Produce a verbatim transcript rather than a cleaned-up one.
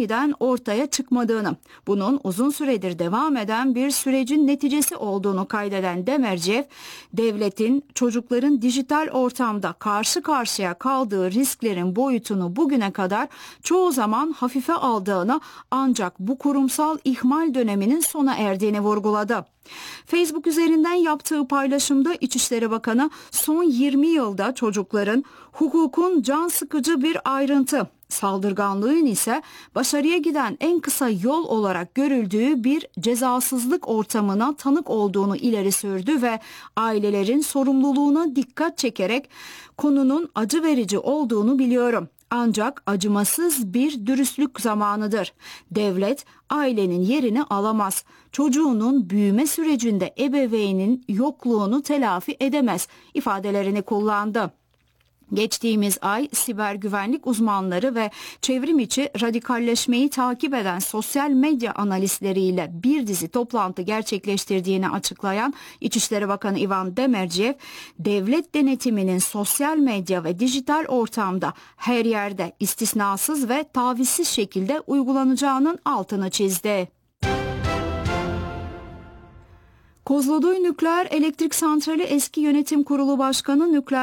aniden ortaya çıkmadığını, bunun uzun süredir devam eden bir sürecin neticesi olduğunu kaydeden Demirciyev, devletin çocukların dijital ortamda karşı karşıya kaldığı risklerin boyutunu bugüne kadar çoğu zaman hafife aldığını, ancak bu kurumsal ihmal döneminin sona erdiğini vurguladı. Facebook üzerinden yaptığı paylaşımda İçişleri Bakanı, son yirmi yılda çocukların hukukun can sıkıcı bir ayrıntı, saldırganlığın ise başarıya giden en kısa yol olarak görüldüğü bir cezasızlık ortamına tanık olduğunu ileri sürdü ve ailelerin sorumluluğuna dikkat çekerek konunun acı verici olduğunu biliyorum. Ancak acımasız bir dürüstlük zamanıdır. Devlet ailenin yerini alamaz. Çocuğunun büyüme sürecinde ebeveynin yokluğunu telafi edemez ifadelerini kullandı. Geçtiğimiz ay siber güvenlik uzmanları ve çevrim içi radikalleşmeyi takip eden sosyal medya analistleriyle bir dizi toplantı gerçekleştirdiğini açıklayan İçişleri Bakanı Ivan Demirciyev, devlet denetiminin sosyal medya ve dijital ortamda her yerde istisnasız ve tavizsiz şekilde uygulanacağının altını çizdi. Kozloduy Nükleer Elektrik Santrali eski yönetim kurulu başkanı, nükleer